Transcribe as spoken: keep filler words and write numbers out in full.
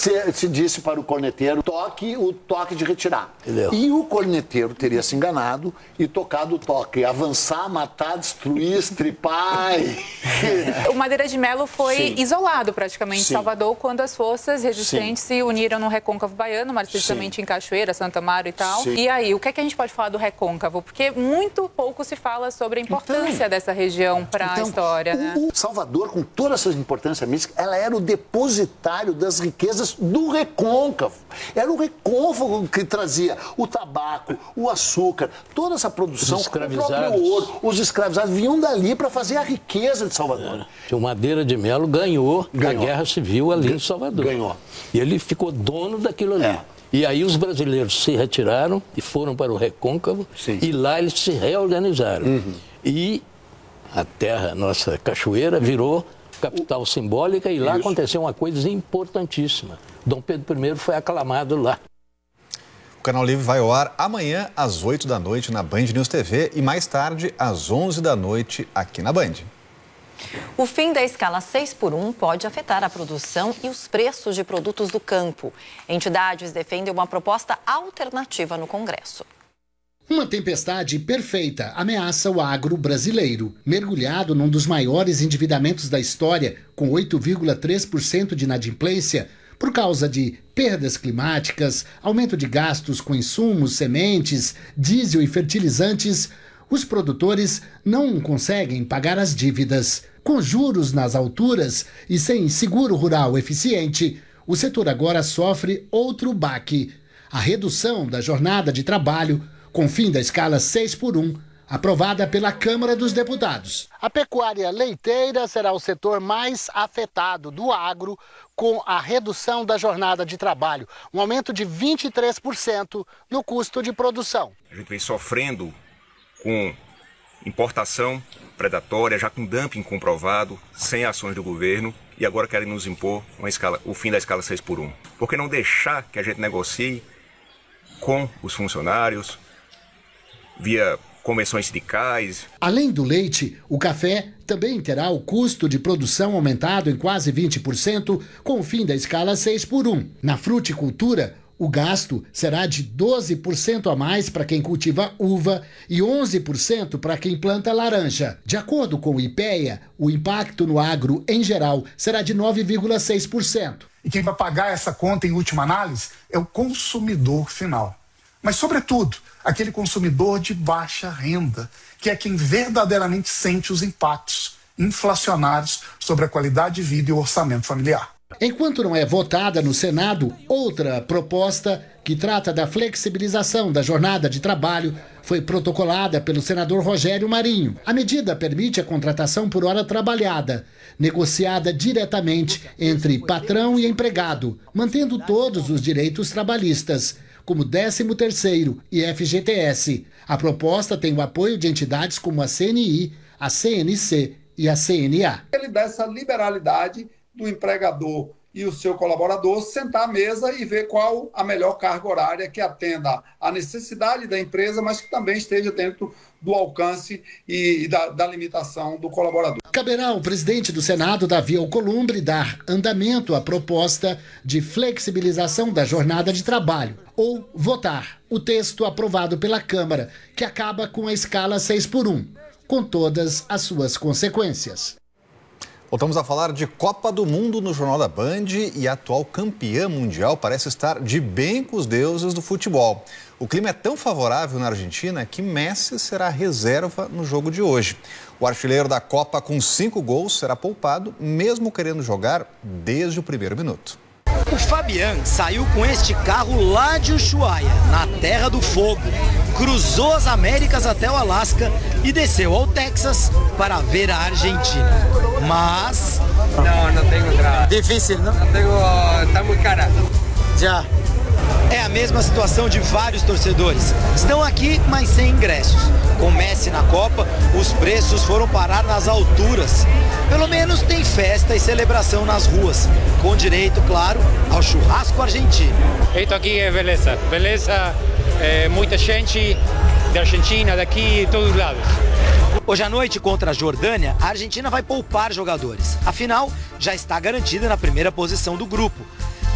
se, se disse para o corneteiro, toque o toque de retirar. Entendeu? E o corneteiro teria se enganado e tocado o toque. Avançar, matar, destruir, estripar. E... O Madeira de Melo foi Sim. isolado praticamente em Salvador quando as forças resistentes Sim. se uniram no Recôncavo Baiano, mais precisamente Sim. em Cachoeira, Santa Amaro e tal. Sim. E aí, o que é que a gente pode falar do Recôncavo? Porque muito pouco se fala sobre a importância então, dessa região para então, a história. O, né? o Salvador, com toda essa importância mística, ela era o depositário das riquezas do Recôncavo. Era o Recôncavo que trazia o tabaco, o açúcar, toda essa produção, o próprio ouro. Os escravizados vinham dali para fazer a riqueza de Salvador. É. O Madeira de Melo ganhou, ganhou a Guerra Civil ali em Salvador. Ganhou. E ele ficou dono daquilo ali. É. E aí os brasileiros se retiraram e foram para o Recôncavo. Sim. E lá eles se reorganizaram. Uhum. E a terra, nossa cachoeira, virou capital o... simbólica e lá Isso. aconteceu uma coisa importantíssima. Dom Pedro primeiro foi aclamado lá. O Canal Livre vai ao ar amanhã às oito da noite na Band News T V e mais tarde às onze da noite aqui na Band. O fim da escala seis por um pode afetar a produção e os preços de produtos do campo. Entidades defendem uma proposta alternativa no Congresso. Uma tempestade perfeita ameaça o agro brasileiro. Mergulhado num dos maiores endividamentos da história, com oito vírgula três por cento de inadimplência, por causa de perdas climáticas, aumento de gastos com insumos, sementes, diesel e fertilizantes, os produtores não conseguem pagar as dívidas. Com juros nas alturas e sem seguro rural eficiente, o setor agora sofre outro baque. A redução da jornada de trabalho, com fim da escala seis por um, aprovada pela Câmara dos Deputados. A pecuária leiteira será o setor mais afetado do agro com a redução da jornada de trabalho, um aumento de vinte e três por cento no custo de produção. A gente vem sofrendo com importação predatória, já com dumping comprovado, sem ações do governo, e agora querem nos impor uma escala, o fim da escala seis por um. Por que não deixar que a gente negocie com os funcionários, via convenções sindicais? Além do leite, o café também terá o custo de produção aumentado em quase vinte por cento com o fim da escala seis por um. Na fruticultura, o gasto será de doze por cento a mais para quem cultiva uva e onze por cento para quem planta laranja. De acordo com o IPEA, o impacto no agro em geral será de nove vírgula seis por cento. E quem vai pagar essa conta em última análise é o consumidor final. Mas, sobretudo, aquele consumidor de baixa renda, que é quem verdadeiramente sente os impactos inflacionários sobre a qualidade de vida e o orçamento familiar. Enquanto não é votada no Senado, outra proposta que trata da flexibilização da jornada de trabalho foi protocolada pelo senador Rogério Marinho. A medida permite a contratação por hora trabalhada, negociada diretamente entre patrão e empregado, mantendo todos os direitos trabalhistas, como décimo terceiro e F G T S. A proposta tem o apoio de entidades como a C N I, a C N C e a C N A. Ele dá essa liberalidade do empregador e o seu colaborador sentar à mesa e ver qual a melhor carga horária que atenda à necessidade da empresa, mas que também esteja dentro do alcance e da, da limitação do colaborador. Caberá ao presidente do Senado, Davi Alcolumbre, dar andamento à proposta de flexibilização da jornada de trabalho ou votar o texto aprovado pela Câmara, que acaba com a escala seis por um, com todas as suas consequências. Voltamos a falar de Copa do Mundo no Jornal da Band e a atual campeã mundial parece estar de bem com os deuses do futebol. O clima é tão favorável na Argentina que Messi será reserva no jogo de hoje. O artilheiro da Copa com cinco gols será poupado, mesmo querendo jogar desde o primeiro minuto. O Fabian saiu com este carro lá de Ushuaia, na Terra do Fogo. Cruzou as Américas até o Alasca e desceu ao Texas para ver a Argentina. Mas... Não, não tenho entrada. Difícil, não? Não tenho... Tá muito cara. Já. É a mesma situação de vários torcedores. Estão aqui, mas sem ingressos. Com Messi na Copa, os preços foram parar nas alturas. Pelo menos tem festa e celebração nas ruas, com direito, claro, ao churrasco argentino. Isso aqui é beleza. Beleza, é, muita gente da Argentina, daqui, de todos os lados. Hoje à noite, contra a Jordânia, a Argentina vai poupar jogadores. Afinal, já está garantida na primeira posição do grupo.